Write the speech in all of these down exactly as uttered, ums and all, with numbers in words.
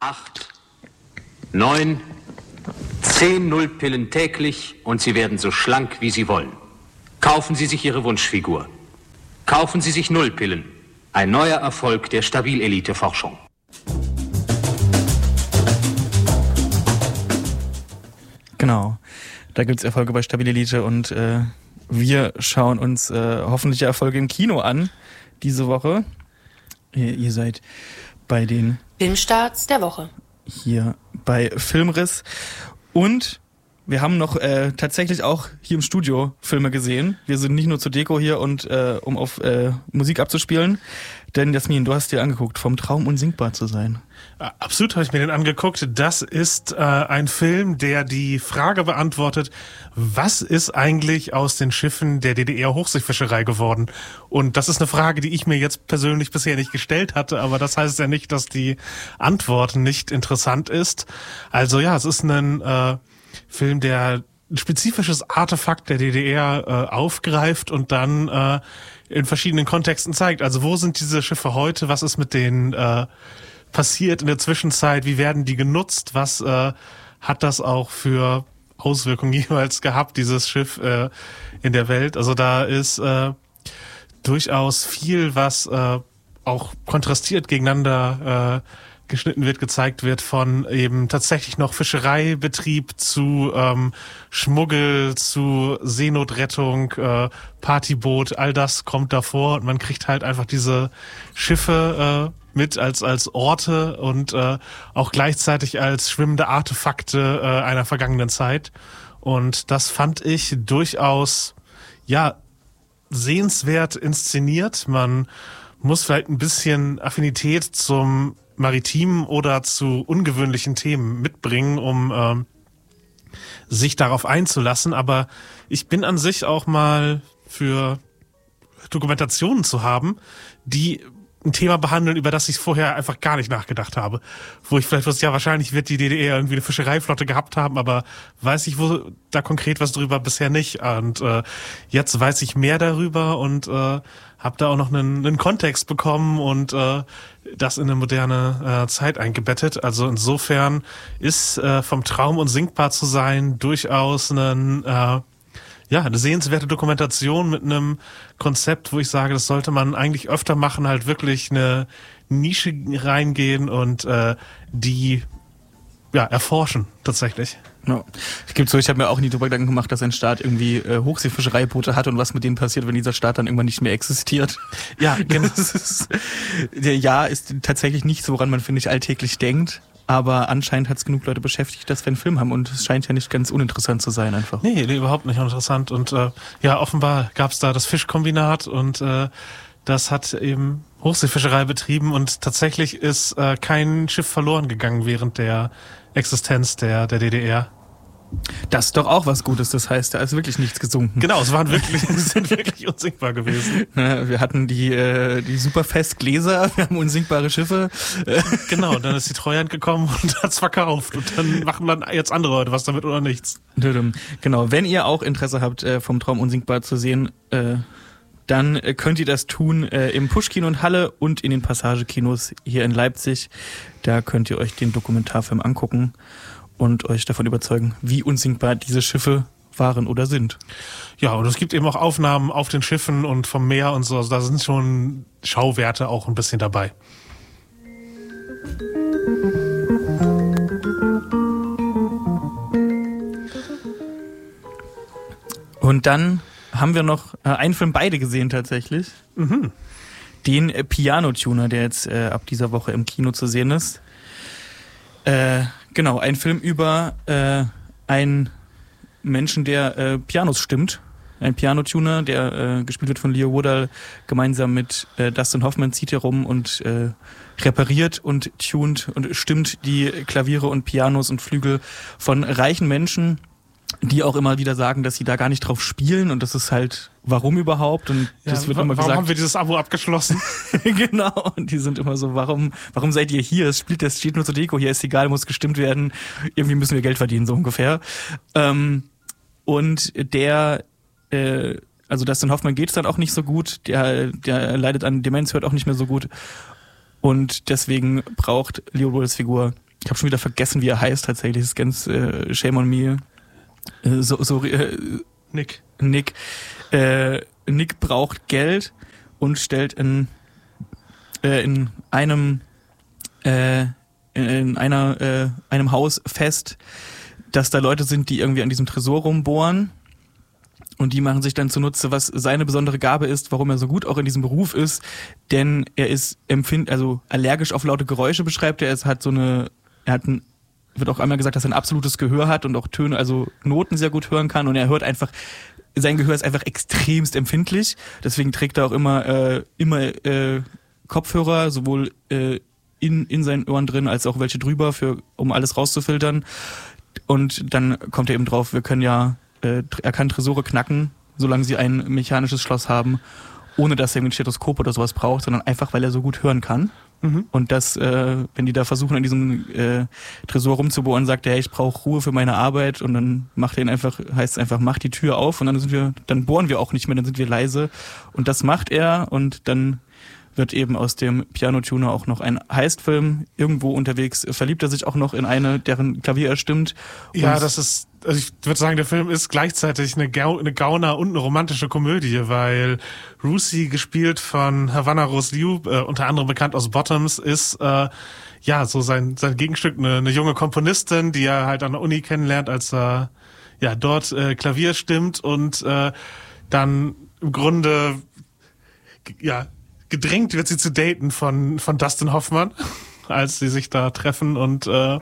Acht, neun, zehn Nullpillen täglich und Sie werden so schlank, wie Sie wollen. Kaufen Sie sich Ihre Wunschfigur. Kaufen Sie sich Nullpillen. Ein neuer Erfolg der Stabil-Elite-Forschung. Genau, da gibt es Erfolge bei Stabil-Elite und äh, wir schauen uns äh, hoffentliche Erfolge im Kino an diese Woche. Ihr, ihr seid bei den Filmstarts der Woche. Hier bei Filmriss. Und wir haben noch äh, tatsächlich auch hier im Studio Filme gesehen. Wir sind nicht nur zur Deko hier und äh, um auf äh, Musik abzuspielen. Denn Jasmin, du hast dir angeguckt, vom Traum unsinkbar zu sein. Absolut habe ich mir den angeguckt. Das ist äh, ein Film, der die Frage beantwortet, was ist eigentlich aus den Schiffen der D D R-Hochseefischerei geworden? Und das ist eine Frage, die ich mir jetzt persönlich bisher nicht gestellt hatte, aber das heißt ja nicht, dass die Antwort nicht interessant ist. Also ja, es ist ein äh, Film, der ein spezifisches Artefakt der D D R äh, aufgreift und dann äh, in verschiedenen Kontexten zeigt. Also wo sind diese Schiffe heute? Was ist mit denen äh, passiert in der Zwischenzeit? Wie werden die genutzt? Was äh, hat das auch für Auswirkungen jeweils gehabt, dieses Schiff äh, in der Welt? Also da ist äh, durchaus viel, was äh, auch kontrastiert gegeneinander äh, geschnitten wird, gezeigt wird, von eben tatsächlich noch Fischereibetrieb zu ähm, Schmuggel, zu Seenotrettung, äh, Partyboot, all das kommt davor und man kriegt halt einfach diese Schiffe äh, mit als als Orte und äh, auch gleichzeitig als schwimmende Artefakte äh, einer vergangenen Zeit. Und das fand ich durchaus, ja, sehenswert inszeniert. Man muss vielleicht ein bisschen Affinität zum maritimen oder zu ungewöhnlichen Themen mitbringen, um ähm, sich darauf einzulassen. Aber ich bin an sich auch mal für Dokumentationen zu haben, die ein Thema behandeln, über das ich vorher einfach gar nicht nachgedacht habe. Wo ich vielleicht wusste, ja, wahrscheinlich wird die D D R irgendwie eine Fischereiflotte gehabt haben, aber weiß ich wo da konkret was drüber bisher nicht. Und äh, jetzt weiß ich mehr darüber und äh, habe da auch noch einen, einen Kontext bekommen und äh, das in eine moderne äh, Zeit eingebettet. Also insofern ist äh, vom Traum unsinkbar zu sein durchaus ein äh, ja, eine sehenswerte Dokumentation mit einem Konzept, wo ich sage, das sollte man eigentlich öfter machen, halt wirklich eine Nische reingehen und äh, die ja erforschen tatsächlich. No. Ich gebe so, ich habe mir auch nie darüber Gedanken gemacht, dass ein Staat irgendwie äh, Hochseefischereiboote hat und was mit denen passiert, wenn dieser Staat dann irgendwann nicht mehr existiert. Ja, genau. Das ist, der Ja ist tatsächlich nicht so, woran man, finde ich, alltäglich denkt. Aber anscheinend hat es genug Leute beschäftigt, dass wir einen Film haben und es scheint ja nicht ganz uninteressant zu sein einfach. Nee, nee, überhaupt nicht interessant. Und äh, ja, offenbar gab es da das Fischkombinat und äh, das hat eben Hochseefischerei betrieben und tatsächlich ist äh, kein Schiff verloren gegangen während der Existenz der, der D D R. Das ist doch auch was Gutes, das heißt, da ist wirklich nichts gesunken. Genau, es waren wirklich, es sind wirklich unsinkbar gewesen. Wir hatten die, äh, die Superfest-Gläser, wir haben unsinkbare Schiffe. Genau, und dann ist die Treuhand gekommen und hat's verkauft. Und dann machen dann jetzt andere Leute was damit oder nichts. Genau, wenn ihr auch Interesse habt, vom Traum unsinkbar zu sehen, äh, dann könnt ihr das tun äh, im Puschkino in Halle und in den Passagekinos hier in Leipzig. Da könnt ihr euch den Dokumentarfilm angucken und euch davon überzeugen, wie unsinkbar diese Schiffe waren oder sind. Ja, und es gibt eben auch Aufnahmen auf den Schiffen und vom Meer und so. Also da sind schon Schauwerte auch ein bisschen dabei. Und dann haben wir noch äh, einen Film beide gesehen tatsächlich. Mhm. Den äh, Piano-Tuner, der jetzt äh, ab dieser Woche im Kino zu sehen ist. Äh, genau, ein Film über äh, einen Menschen, der äh, Pianos stimmt. Ein Piano-Tuner, der äh, gespielt wird von Leo Woodall, gemeinsam mit äh, Dustin Hoffman zieht herum und äh, repariert und tunt und stimmt die Klaviere und Pianos und Flügel von reichen Menschen, die auch immer wieder sagen, dass sie da gar nicht drauf spielen und das ist halt, warum überhaupt? Und das ja, wird immer warum gesagt. Haben wir dieses Abo abgeschlossen? Genau, und die sind immer so, warum warum seid ihr hier? Es spielt, das steht nur zur Deko, hier ist egal, muss gestimmt werden. Irgendwie müssen wir Geld verdienen, so ungefähr. Ähm, und der, äh, also Dustin Hoffman geht's dann auch nicht so gut, der, der leidet an Demenz, hört auch nicht mehr so gut. Und deswegen braucht Leo Woodalls Figur ich habe schon wieder vergessen, wie er heißt tatsächlich, das ist ganz äh, shame on me. Äh, so, so, äh, Nick. Nick. Äh, Nick braucht Geld und stellt in, äh, in einem äh, in einer äh, einem Haus fest, dass da Leute sind, die irgendwie an diesem Tresor rumbohren. Und die machen sich dann zunutze, was seine besondere Gabe ist, warum er so gut auch in diesem Beruf ist. Denn er ist empfind, also allergisch auf laute Geräusche, beschreibt er. Es hat so eine, er hat ein, wird auch einmal gesagt, dass er ein absolutes Gehör hat und auch Töne, also Noten sehr gut hören kann. Und er hört einfach, sein Gehör ist einfach extremst empfindlich. Deswegen trägt er auch immer, äh, immer äh, Kopfhörer, sowohl äh, in in seinen Ohren drin als auch welche drüber, für um alles rauszufiltern. Und dann kommt er eben drauf, wir können ja er kann Tresore knacken, solange sie ein mechanisches Schloss haben, ohne dass er ein Stethoskop oder sowas braucht, sondern einfach, weil er so gut hören kann. Mhm. Und das, äh, wenn die da versuchen, an diesem äh, Tresor rumzubohren, sagt er, hey, ich brauche Ruhe für meine Arbeit, und dann macht er ihn einfach, heißt es einfach, mach die Tür auf, und dann sind wir, dann bohren wir auch nicht mehr, dann sind wir leise. Und das macht er, und dann wird eben aus dem Piano-Tuner auch noch ein Heistfilm. Irgendwo unterwegs verliebt er sich auch noch in eine, deren Klavier er stimmt. Ja, das ist, also ich würde sagen, der Film ist gleichzeitig eine, Gau- eine Gauner- und eine romantische Komödie, weil Russi, gespielt von Havana Rose Liu, äh, unter anderem bekannt aus Bottoms, ist äh, ja so sein sein Gegenstück, eine, eine junge Komponistin, die er halt an der Uni kennenlernt, als er ja dort äh, Klavier stimmt, und äh, dann im Grunde ja gedrängt wird sie zu daten von von Dustin Hoffmann, als sie sich da treffen, und äh,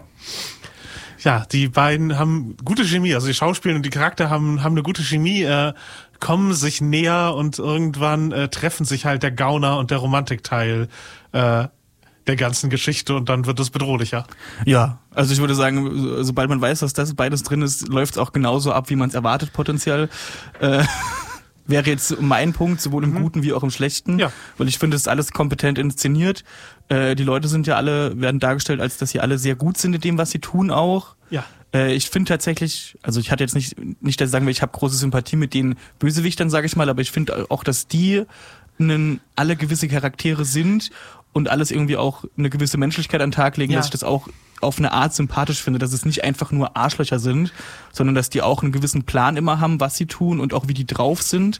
ja, die beiden haben gute Chemie, also die Schauspieler und die Charakter haben haben eine gute Chemie, äh, kommen sich näher, und irgendwann äh, treffen sich halt der Gauner und der Romantikteil äh, der ganzen Geschichte, und dann wird es bedrohlicher. Ja, also ich würde sagen, sobald man weiß, dass das beides drin ist, läuft es auch genauso ab, wie man es erwartet potenziell. Äh, wäre jetzt mein Punkt, sowohl im mhm. Guten wie auch im Schlechten, ja. Weil ich finde, es ist alles kompetent inszeniert. Äh, die Leute sind ja alle, werden dargestellt, als dass sie alle sehr gut sind in dem, was sie tun auch. Ja. Äh, ich finde tatsächlich, also ich hatte jetzt nicht, nicht dass ich sagen will, ich habe große Sympathie mit den Bösewichtern, sage ich mal, aber ich finde auch, dass die einen, alle gewisse Charaktere sind und alles irgendwie auch eine gewisse Menschlichkeit an den Tag legen, ja. Dass ich das auch auf eine Art sympathisch finde, dass es nicht einfach nur Arschlöcher sind, sondern dass die auch einen gewissen Plan immer haben, was sie tun und auch wie die drauf sind.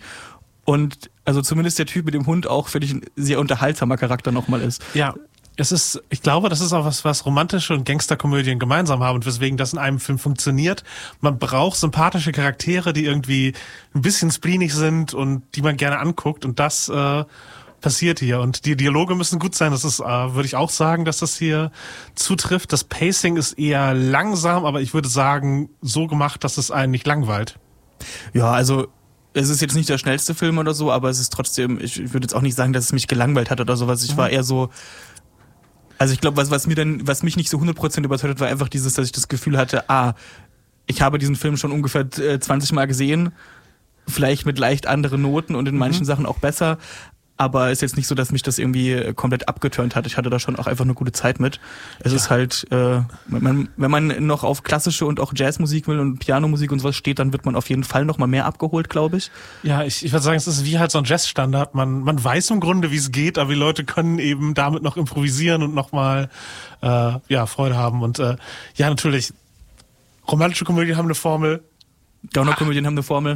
Und also zumindest der Typ mit dem Hund auch, finde ich, ein sehr unterhaltsamer Charakter nochmal ist. Ja, es ist, ich glaube, das ist auch was, was romantische und Gangsterkomödien gemeinsam haben und weswegen das in einem Film funktioniert. Man braucht sympathische Charaktere, die irgendwie ein bisschen spleenig sind und die man gerne anguckt, und das äh, passiert hier. Und die Dialoge müssen gut sein. Das ist, äh, würde ich auch sagen, dass das hier zutrifft. Das Pacing ist eher langsam, aber ich würde sagen, so gemacht, dass es einen nicht langweilt. Ja, also es ist jetzt nicht der schnellste Film oder so, aber es ist trotzdem, ich würde jetzt auch nicht sagen, dass es mich gelangweilt hat oder sowas. Ich war eher so, also ich glaube, was, was mir dann, was mich nicht so hundert Prozent überzeugt hat, war einfach dieses, dass ich das Gefühl hatte, ah, ich habe diesen Film schon ungefähr zwanzig Mal gesehen, vielleicht mit leicht anderen Noten und in manchen mhm. Sachen auch besser. Aber ist jetzt nicht so, dass mich das irgendwie komplett abgeturnt hat. Ich hatte da schon auch einfach eine gute Zeit mit. Es ja. ist halt, äh, man, wenn man noch auf klassische und auch Jazzmusik will und Pianomusik und sowas steht, dann wird man auf jeden Fall noch mal mehr abgeholt, glaube ich. Ja, ich, ich würde sagen, es ist wie halt so ein Jazzstandard. Man, man weiß im Grunde, wie es geht, aber die Leute können eben damit noch improvisieren und noch mal äh, ja, Freude haben. Und äh, ja, natürlich, romantische Komödien haben eine Formel. Gaunerkomödien haben eine Formel.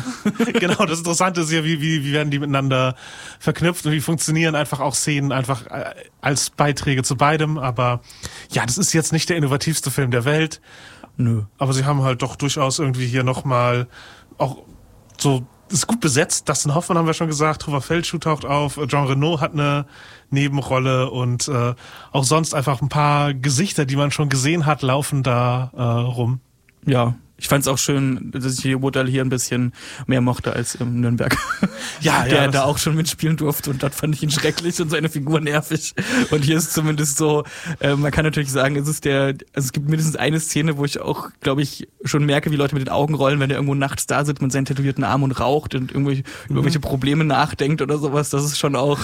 Genau, das Interessante ist ja, wie, wie, wie werden die miteinander verknüpft und wie funktionieren einfach auch Szenen einfach als Beiträge zu beidem. Aber ja, das ist jetzt nicht der innovativste Film der Welt. Nö. Aber sie haben halt doch durchaus irgendwie hier nochmal auch so, ist gut besetzt. Dustin Hoffmann haben wir schon gesagt, Trevor Feldschuh taucht auf, Jean Reno hat eine Nebenrolle, und äh, auch sonst einfach ein paar Gesichter, die man schon gesehen hat, laufen da äh, rum. Ja. Ich fand es auch schön, dass ich die Woodall hier ein bisschen mehr mochte als im Nürnberg. Ja, der ja, da auch schon mitspielen durfte, und dort fand ich ihn schrecklich und seine Figur nervig. Und hier ist zumindest so, äh, man kann natürlich sagen, es ist der, also es gibt mindestens eine Szene, wo ich auch, glaube ich, schon merke, wie Leute mit den Augen rollen, wenn er irgendwo nachts da sitzt mit seinen tätowierten Armen und raucht und irgendwelche, mhm. über irgendwelche Probleme nachdenkt oder sowas. Das ist schon auch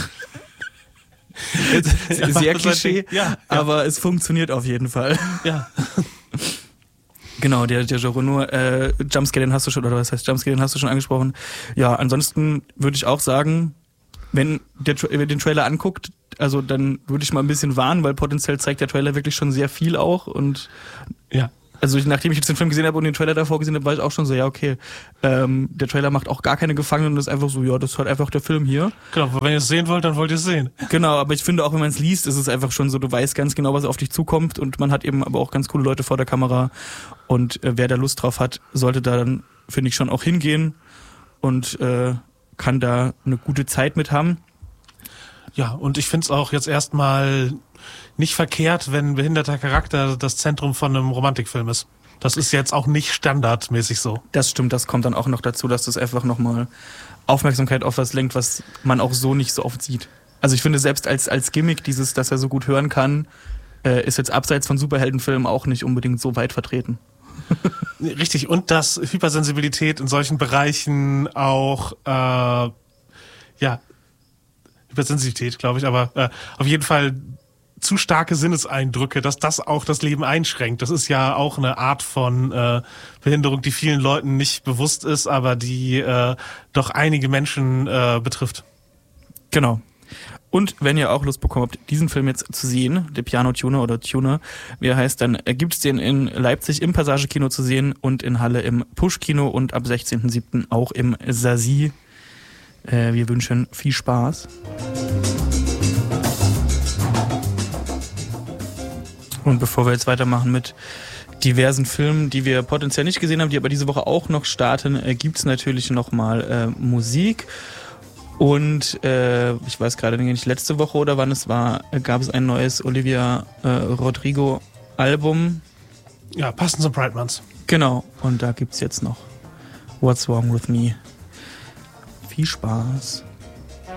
sehr ja, Klischee, ja, ja. Aber es funktioniert auf jeden Fall. Ja. Genau, der, der Jean äh, Jumpscare, den hast du schon, oder was heißt Jumpscare, den hast du schon angesprochen. Ja, ansonsten würde ich auch sagen, wenn der Tra- wer den Trailer anguckt, also dann würde ich mal ein bisschen warnen, weil potenziell zeigt der Trailer wirklich schon sehr viel auch und Ja. also ich, nachdem ich jetzt den Film gesehen habe und den Trailer davor gesehen habe, war ich auch schon so, ja okay, ähm, der Trailer macht auch gar keine Gefangenen und ist einfach so, ja, das ist halt einfach der Film hier. Genau, wenn ihr es sehen wollt, dann wollt ihr es sehen. Genau, aber ich finde auch, wenn man es liest, ist es einfach schon so, du weißt ganz genau, was auf dich zukommt und man hat eben aber auch ganz coole Leute vor der Kamera und äh, wer da Lust drauf hat, sollte da dann, finde ich, schon auch hingehen und äh, kann da eine gute Zeit mit haben. Ja, und ich find's auch jetzt erstmal nicht verkehrt, wenn ein behinderter Charakter das Zentrum von einem Romantikfilm ist. Das ist jetzt auch nicht standardmäßig so. Das stimmt, das kommt dann auch noch dazu, dass das einfach nochmal Aufmerksamkeit auf was lenkt, was man auch so nicht so oft sieht. Also ich finde, selbst als, als Gimmick, dieses, dass er so gut hören kann, äh, ist jetzt abseits von Superheldenfilmen auch nicht unbedingt so weit vertreten. Richtig, und dass Hypersensibilität in solchen Bereichen auch, äh, ja, Hypersensitivität, glaube ich, aber äh, auf jeden Fall zu starke Sinneseindrücke, dass das auch das Leben einschränkt. Das ist ja auch eine Art von äh, Behinderung, die vielen Leuten nicht bewusst ist, aber die äh, doch einige Menschen äh, betrifft. Genau. Und wenn ihr auch Lust bekommt, diesen Film jetzt zu sehen, der Piano-Tuner oder Tuner, wie er heißt, dann gibt es den in Leipzig im Passage-Kino zu sehen und in Halle im Push-Kino und ab sechzehnten siebten auch im Sasi. Äh, wir wünschen viel Spaß. Und bevor wir jetzt weitermachen mit diversen Filmen, die wir potenziell nicht gesehen haben, die aber diese Woche auch noch starten, äh, gibt es natürlich nochmal äh, Musik. Und äh, ich weiß gerade nicht, letzte Woche oder wann es war, gab es ein neues Olivia äh, Rodrigo Album. Ja, passend zum Pride Month. Genau, und da gibt's jetzt noch What's Wrong With Me. Viel Spaß.